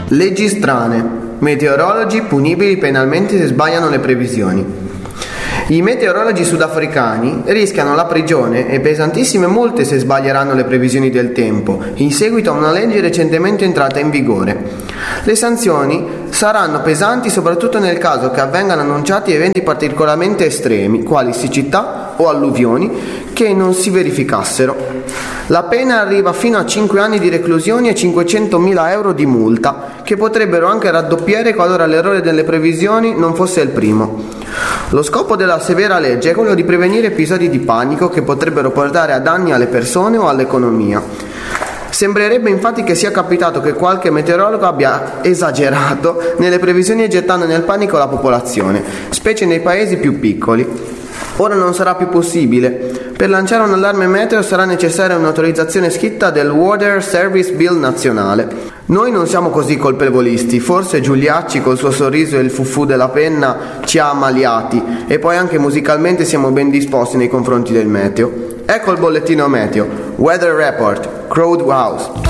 Leggi strane. Meteorologi punibili penalmente se sbagliano le previsioni. I meteorologi sudafricani rischiano la prigione e pesantissime multe se sbaglieranno le previsioni del tempo, in seguito a una legge recentemente entrata in vigore. Le sanzioni saranno pesanti soprattutto nel caso che avvengano annunciati eventi particolarmente estremi, quali siccità o alluvioni, che non si verificassero. La pena arriva fino a 5 anni di reclusione e 500.000 euro di multa, che potrebbero anche raddoppiare qualora l'errore delle previsioni non fosse il primo. Lo scopo della severa legge è quello di prevenire episodi di panico che potrebbero portare a danni alle persone o all'economia. Sembrerebbe infatti che sia capitato che qualche meteorologo abbia esagerato nelle previsioni gettando nel panico la popolazione, specie nei paesi più piccoli. Ora non sarà più possibile. Per lanciare un allarme meteo sarà necessaria un'autorizzazione scritta del Weather Service Bill nazionale. Noi non siamo così colpevolisti, forse Giuliacci col suo sorriso e il fuffù della penna ci ha ammaliati e poi anche musicalmente siamo ben disposti nei confronti del meteo. Ecco il bollettino meteo. Weather Report, Crowd House.